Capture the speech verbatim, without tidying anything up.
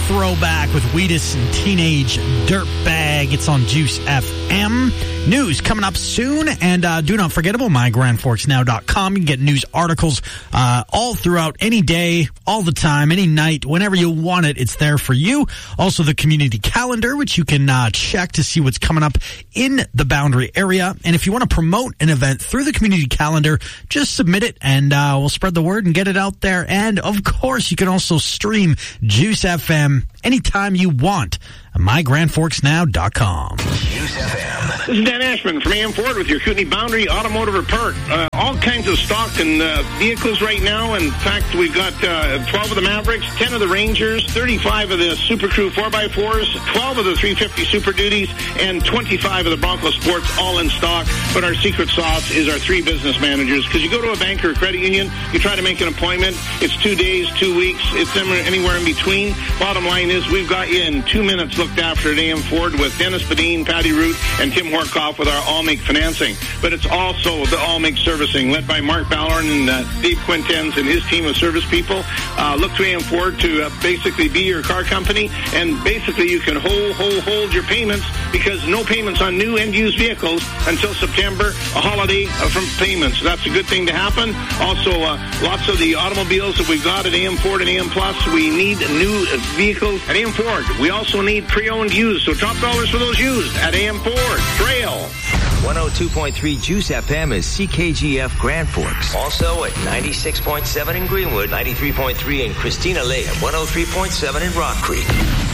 throwback with Wheatus and Teenage Dirtbag. It's on Juice F M. News coming up soon, and uh, do not forget about my grand forks now dot com. You can get news articles uh, all throughout, any day, all the time, any night, whenever you want it. It's there for you. Also, the community calendar, which you can uh, check to see what's coming up in the Boundary area. And if you want to promote an event through the community calendar, just submit it, and uh, we'll spread the word and get it out there. And of course, you can also stream Juice F M anytime you want. my grand forks now dot com. Juice F M. This is Dan Ashman from A M Ford with your Kootenay Boundary Automotive Report. Uh, all kinds of stock and uh, vehicles right now. In fact, we've got uh, twelve of the Mavericks, ten of the Rangers, thirty-five of the Super Crew four by fours, twelve of the three fifty Super Duties, and twenty-five of the Bronco Sports, all in stock. But our secret sauce is our three business managers. Because you go to a bank or a credit union, you try to make an appointment, it's two days, two weeks, it's anywhere in between. Bottom line is we've got you in two minutes looked after at A M Ford with Dennis Badine, Patty Root, and Tim Horkoff with our all-make financing. But it's also the all-make servicing led by Mark Balloran and uh, Dave Quintens and his team of service people. Uh, look to A M Ford to uh, basically be your car company, and basically you can hold, hold, hold your payments, because no payments on new and used vehicles until September, a holiday uh, from payments. That's a good thing to happen. Also, uh, lots of the automobiles that we've got at A M Ford and A M Plus, we need new vehicles at A M Ford. We also need pre-owned used, so top dollars for those used at A M Ford. Trail. one oh two point three Juice F M is C K G F Grand Forks. Also at ninety-six point seven in Greenwood, ninety-three point three in Christina Lake, and one oh three point seven in Rock Creek.